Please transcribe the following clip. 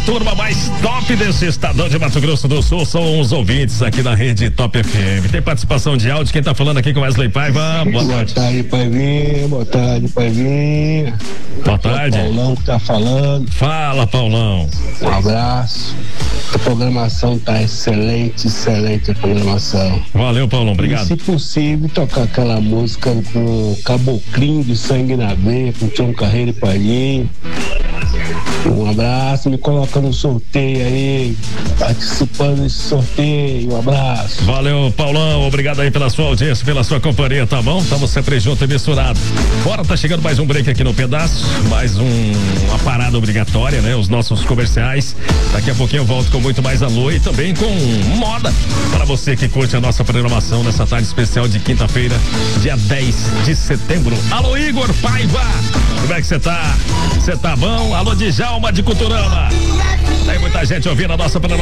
turma mais top desse estadão de Mato Grosso do Sul são os ouvintes aqui da rede Top FM. Tem participação de áudio, quem tá falando aqui com Wesley Paiva? Boa tarde, Paivinho. Boa tarde, Paivinho. Boa tarde. É o Paulão que tá falando. Fala, Paulão. Um abraço. A programação tá excelente a programação. Valeu, Paulão, obrigado. E, se possível, tocar aquela música com Caboclinho de Sangue na Veia, com Tião Carreiro e Paivinho. Um abraço, me coloca no sorteio aí, participando desse sorteio. Um abraço. Valeu, Paulão, obrigado aí pela sua audiência, pela sua companhia, tá bom? Estamos sempre juntos e misturados. Bora, tá chegando mais um break aqui no pedaço, mais uma parada obrigatória, né? Os nossos comerciais. Daqui a pouquinho eu volto com muito mais alô e também com moda para você que curte a nossa programação nessa tarde especial de quinta-feira, dia 10 de setembro. Alô, Igor Paiva, como é que você tá? Você tá bom? Alô, Djalma de Culturama. Tem muita gente ouvindo a nossa programação.